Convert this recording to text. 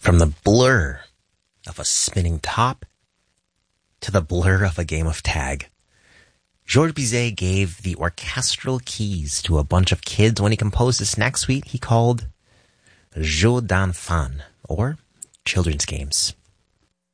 From the blur of a spinning top to the blur of a game of tag, Georges Bizet gave the orchestral keys to a bunch of kids when he composed a snack suite he called Jeux d'enfants, or children's games.